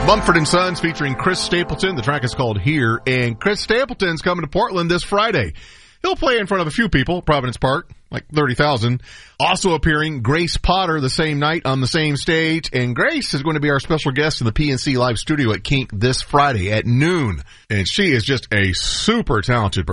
Mumford & Sons featuring Chris Stapleton. The track is called Here, and Chris Stapleton's coming to Portland this Friday. He'll play in front of a few people, Providence Park, like 30,000. Also appearing, Grace Potter the same night on the same stage, and Grace is going to be our special guest in the PNC Live studio at Kink this Friday at noon. And she is just a super talented